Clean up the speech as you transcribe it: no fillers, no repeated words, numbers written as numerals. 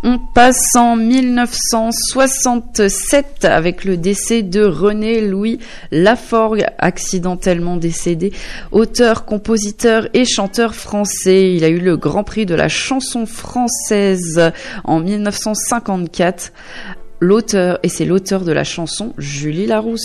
On passe en 1967 avec le décès de René-Louis Laforgue, accidentellement décédé, auteur, compositeur et chanteur français. Il a eu le Grand Prix de la chanson française en 1954. C'est l'auteur de la chanson Julie Larousse.